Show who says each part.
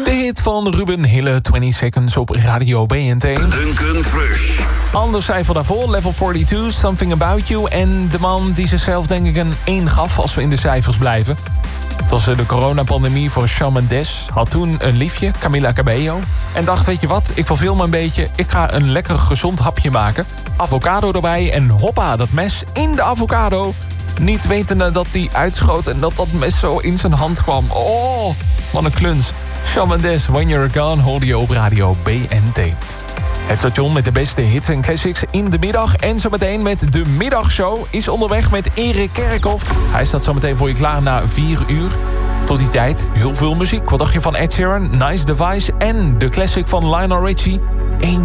Speaker 1: De hit van Ruben Hille, 20 Seconds op Radio BNT.
Speaker 2: Duncan Fresh.
Speaker 1: Ander cijfer daarvoor, Level 42, Something About You. En de man die zichzelf denk ik een 1 gaf als we in de cijfers blijven. Het was de coronapandemie voor Shawn Mendes. Had toen een liefje, Camila Cabello. En dacht, weet je wat, ik verveel me een beetje. Ik ga een lekker gezond hapje maken. Avocado erbij en hoppa, dat mes in de avocado. Niet wetende dat die uitschoot en dat mes zo in zijn hand kwam. Oh, wat een kluns. Shawn Mendes, When You're Gone, hoorde je op Radio BNT. Het station met de beste hits en classics in de middag. En zometeen met de middagshow is onderweg met Erik Kerkhoff. Hij staat zometeen voor je klaar na 4 uur. Tot die tijd heel veel muziek. Wat dacht je van Ed Sheeran, Nice Device en de classic van Lionel Richie?